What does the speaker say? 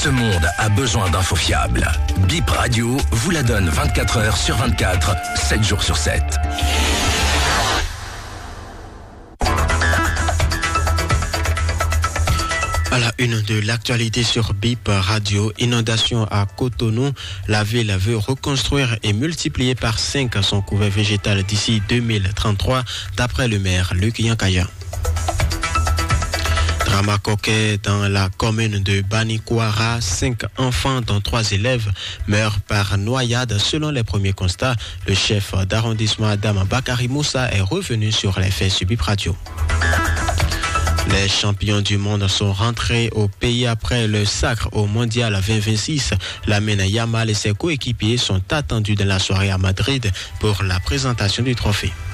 Ce monde a besoin d'infos fiables. Bip Radio vous la donne 24 heures sur 24, 7 jours sur 7. À la une de l'actualité sur Bip Radio, inondation à Cotonou. La ville veut reconstruire et multiplier par 5 son couvert végétal d'ici 2033, d'après le maire Luc Yankaya. Drama coquet dans la commune de Banikwara, 5 enfants dont 3 élèves meurent par noyade. Selon les premiers constats, le chef d'arrondissement Adam Bakari Moussa est revenu sur les faits sur Bip Radio. Les champions du monde sont rentrés au pays après le sacre au Mondial 2026. Lamine Yamal et ses coéquipiers sont attendus dans la soirée à Madrid pour la présentation du trophée.